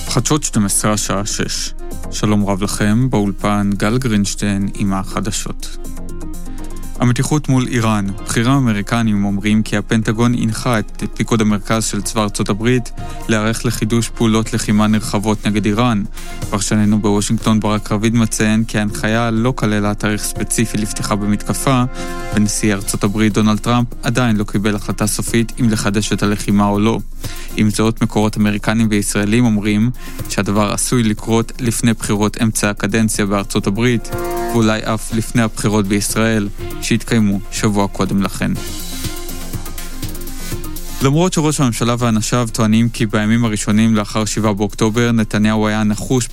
חדשות 12 השעה 6. שלום רב לכם, באולפן גל גרינשטיין עם החדשות. המתיחות מול איראן. בכירים אמריקנים אומרים כי הפנטגון הנחה את פיקוד המרכז של צבא ארצות הברית להיערך לחידוש פעולות לחימה נרחבות נגד איראן. פרשננו בוושינגטון ברק רביד מציין כי ההנחיה לא כללה תאריך ספציפי לפתיחה במתקפה, ונשיא ארצות הברית דונלד טראמפ עדיין לא קיבל החלטה סופית אם לחדש את הלחימה או לא. עם זאת, מקורות אמריקנים וישראלים אומרים שהדבר עשוי לקרות לפני בחירות אמצע הקדנציה בארצות הברית, ואולי אף לפני הבחירות בישראל, שהתקיימו שבוע קודם לכן. למרות שראש הממשלה ואנשיו טוענים כי בימים הראשונים לאחר 7 באוקטובר נתניהו היה נחוש